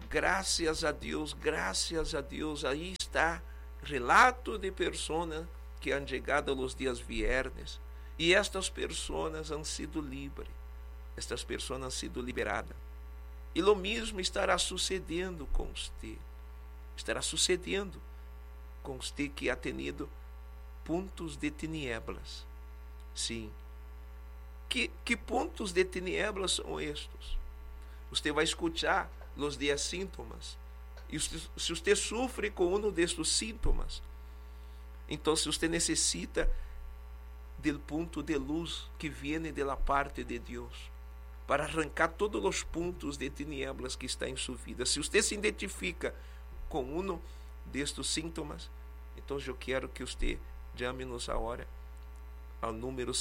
Graças a Deus, aí está relato de pessoas que han chegado los dias viernes e estas pessoas han sido livres, estas pessoas han sido liberadas. E lo mesmo estará sucedendo com você. Estará sucedendo com você que ha tenido pontos de tinieblas. Sim. Que pontos de tinieblas são estes? Você vai escutar os 10 sintomas. E se você sofre com um destes sintomas, então você necessita do ponto de luz que vem da parte de Deus para arrancar todos os pontos de tinieblas que está em sua vida. Se você se identifica com um destes sintomas, então eu quero que você chame-nos agora ao número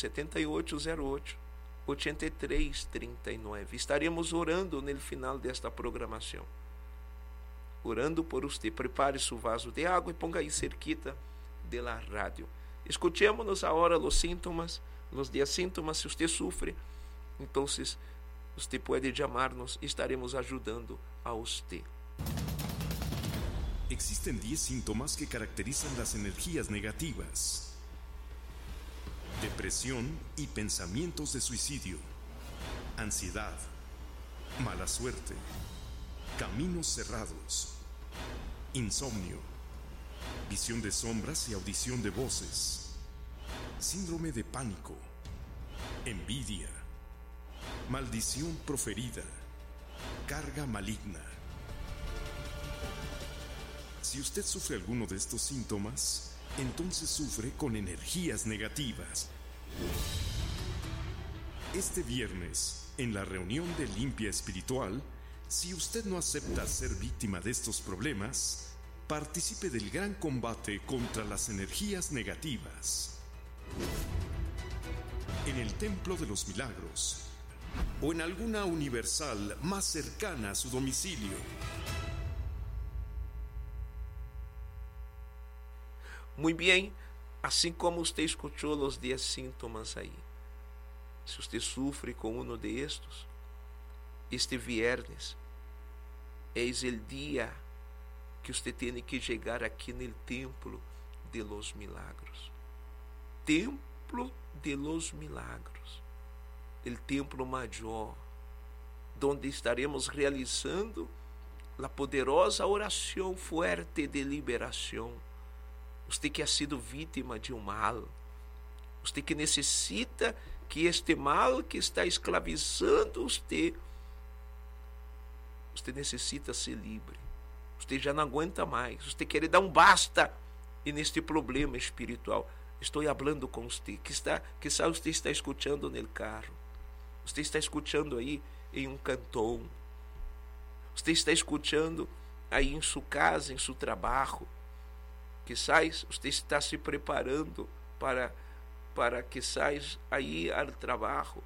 7808-8339. Estaremos orando no final desta programação. Orando por você. Prepare seu vaso de água e ponga aí cerquita de la rádio. Escuchemos agora os sintomas, os 10 sintomas. Se você sofre, então você pode chamar-nos e estaremos ajudando a você. Existen 10 síntomas que caracterizan las energías negativas: depresión y pensamientos de suicidio, ansiedad, mala suerte, caminos cerrados, insomnio, visión de sombras y audición de voces, síndrome de pánico, envidia, maldición proferida, carga maligna. Si usted sufre alguno de estos síntomas, entonces sufre con energías negativas. Este viernes, en la reunión de limpia espiritual, si usted no acepta ser víctima de estos problemas, participe del gran combate contra las energías negativas. En el Templo de los Milagros, o en alguna universal más cercana a su domicilio. Muy bien, assim como você escutou os 10 sintomas aí. Se você sofre com um de estes, este viernes é o dia que você tem que chegar aqui no Templo de los Milagros. Templo de los Milagros. O templo maior, onde estaremos realizando a poderosa oração fuerte de liberação. Você que ha sido vítima de um mal, você que necessita que este mal que está escravizando você necessita ser livre. Você já não aguenta mais. Você quer dar um basta neste problema espiritual. Estou falando com você. Quizá você está escutando no carro. Você está escutando aí em um cantão. Você está escutando aí em sua casa, em seu trabalho. Quizás você está se preparando para quizás aí ao trabalho.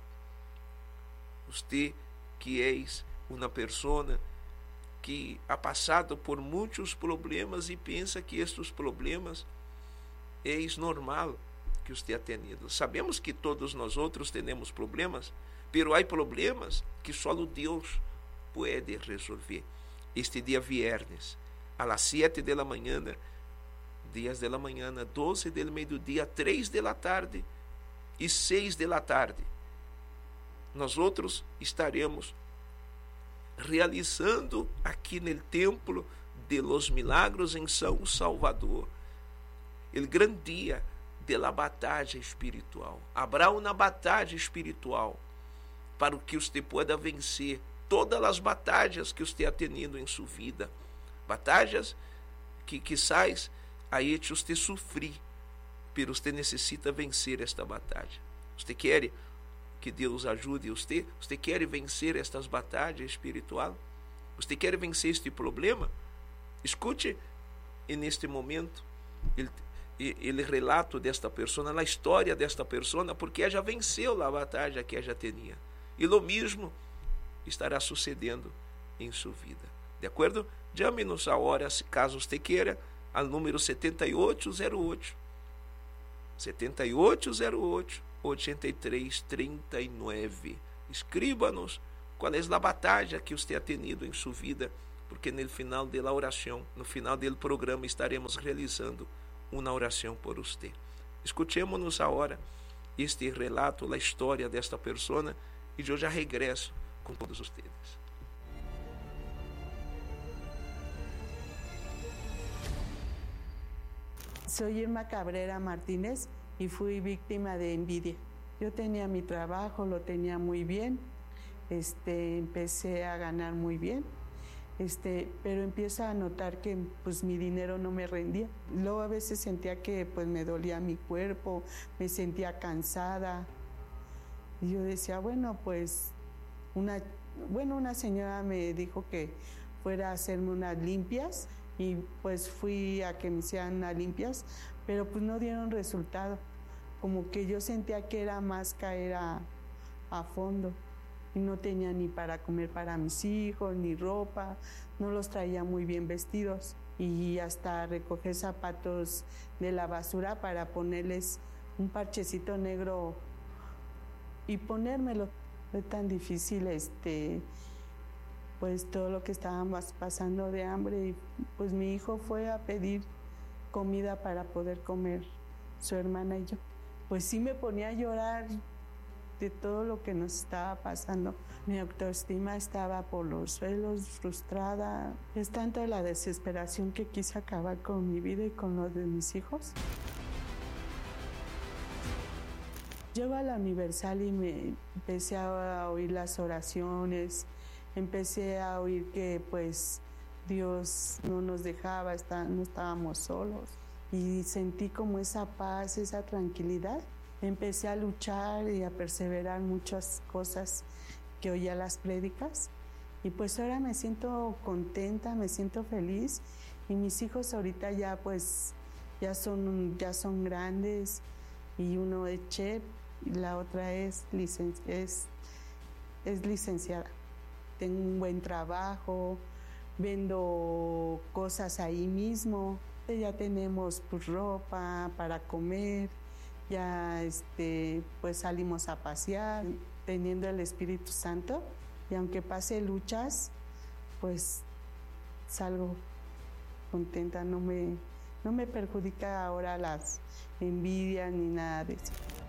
Você que és uma pessoa que ha passado por muitos problemas e pensa que estes problemas é normal que você ha tenido. Sabemos que todos nós outros temos problemas, pero há problemas que só Deus pode resolver. Este dia viernes, a las 7 da manhã, 10 da manhã, 12 do meio-dia, 3 da tarde e 6 da tarde, nós outros estaremos realizando aqui no Templo de los Milagros em São Salvador o grande dia da batalha espiritual. Haverá uma batalha espiritual para que você pueda vencer todas as batalhas que você ha tenido em sua vida, batalhas que quizás aí você sofrer, pero você necessita vencer esta batalha. Você quer que Deus ajude você? Você quer vencer estas batalhas espirituais? Você quer vencer este problema? Escute neste momento ele relato desta pessoa, a história desta pessoa, porque ela já venceu a batalha que ela já tinha. E o mesmo estará sucedendo em sua vida. De acordo? Chame-nos a hora, se caso você queira, ao número 7808 8339. Escríbanos qual é a batalha que você ha tenido em sua vida, porque no final da oração, no final do programa, estaremos realizando uma oração por você. Escutemos-nos agora este relato, a história desta pessoa, e eu já regresso com todos vocês. Soy Irma Cabrera Martínez y fui víctima de envidia. Yo tenía mi trabajo, lo tenía muy bien, empecé a ganar muy bien, pero empiezo a notar que pues mi dinero no me rendía. Luego a veces sentía que pues me dolía mi cuerpo, me sentía cansada. Y yo decía, bueno, pues una señora me dijo que fuera a hacerme unas limpias y pues fui a que me hicieran unas limpias, pero pues no dieron resultado. Como que yo sentía que era más caer a fondo y no tenía ni para comer para mis hijos, ni ropa, no los traía muy bien vestidos y hasta recoger zapatos de la basura para ponerles un parchecito negro y ponérmelo. Fue tan difícil pues todo lo que estábamos pasando de hambre y pues mi hijo fue a pedir comida para poder comer, su hermana y yo. Pues sí me ponía a llorar de todo lo que nos estaba pasando. Mi autoestima estaba por los suelos, frustrada. Es tanto la desesperación que quise acabar con mi vida y con lo de mis hijos. Llego a la Universal y me empecé a oír las oraciones, empecé a oír que pues Dios no nos dejaba, no estábamos solos. Y sentí como esa paz, esa tranquilidad. Empecé a luchar y a perseverar muchas cosas que oía las prédicas. Y pues ahora me siento contenta, me siento feliz. Y mis hijos ahorita ya pues ya son grandes. Y uno es chef y la otra es licenciada. Tengo un buen trabajo, vendo cosas ahí mismo. Ya tenemos pues ropa para comer, ya pues salimos a pasear, teniendo el Espíritu Santo, y aunque pase luchas, pues salgo contenta, no me perjudica ahora las envidias ni nada de eso.